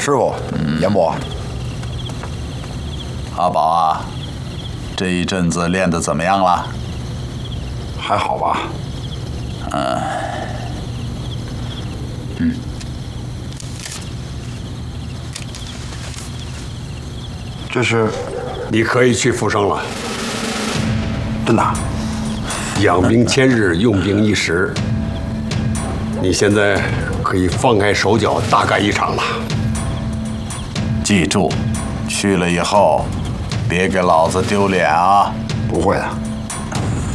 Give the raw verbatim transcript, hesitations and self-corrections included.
师傅，严伯。 阿宝啊，这一阵子练得怎么样了？ 还好吧。 嗯。嗯。 这是， 你可以去复生了。 真的？ 养兵千日，用兵一时。你现在可以放开手脚，大干一场了。 记住，去了以后，别给老子丢脸啊！ 不会的。